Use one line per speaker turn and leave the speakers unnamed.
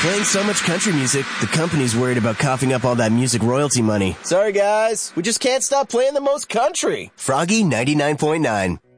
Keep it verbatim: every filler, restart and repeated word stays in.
Playing so much country music, the company's worried about coughing up all that music royalty money. Sorry, guys. We just can't stop playing the most country. Froggy ninety-nine point nine.